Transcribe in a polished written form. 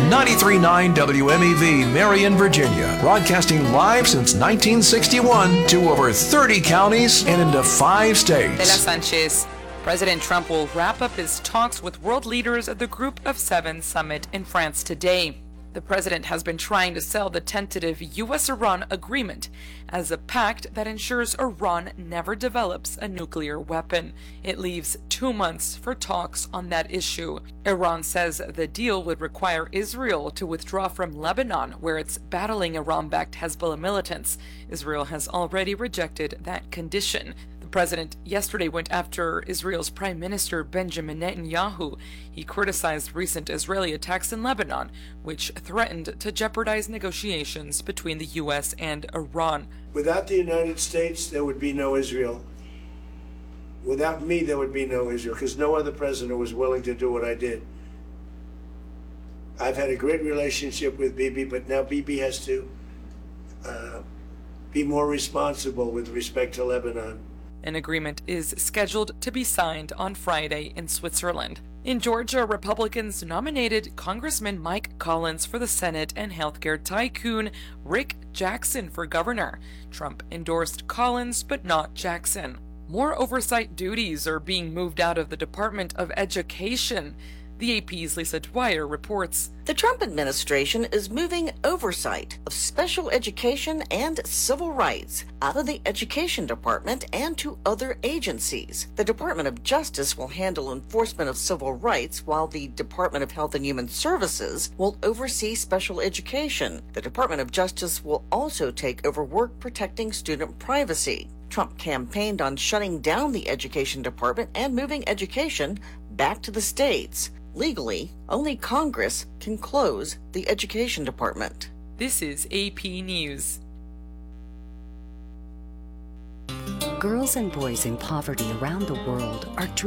93.9 WMEV, Marion, Virginia, broadcasting live since 1961 to over 30 counties and into 5 states. De La Sanchez. President Trump will wrap up his talks with world leaders at the Group of Seven summit in France today. The president has been trying to sell the tentative U.S.-Iran agreement as a pact that ensures Iran never develops a nuclear weapon. It leaves 2 months for talks on that issue. Iran says the deal would require Israel to withdraw from Lebanon, where it's battling Iran-backed Hezbollah militants. Israel has already rejected that condition. The president yesterday went after Israel's Prime Minister Benjamin Netanyahu. He criticized recent Israeli attacks in Lebanon, which threatened to jeopardize negotiations between the U.S. and Iran. Without the United States, there would be no Israel. Without me, there would be no Israel, because no other president was willing to do what I did. I've had a great relationship with Bibi, but now Bibi has to be more responsible with respect to Lebanon. An agreement is scheduled to be signed on Friday in Switzerland. In Georgia, Republicans nominated Congressman Mike Collins for the Senate and healthcare tycoon Rick Jackson for governor. Trump endorsed Collins, but not Jackson. More oversight duties are being moved out of the Department of Education. The AP's Lisa Dwyer reports. The Trump administration is moving oversight of special education and civil rights out of the Education Department and to other agencies. The Department of Justice will handle enforcement of civil rights, while the Department of Health and Human Services will oversee special education. The Department of Justice will also take over work protecting student privacy. Trump campaigned on shutting down the Education Department and moving education back to the states. Legally, only Congress can close the Education Department. This is AP News. Girls and boys in poverty around the world are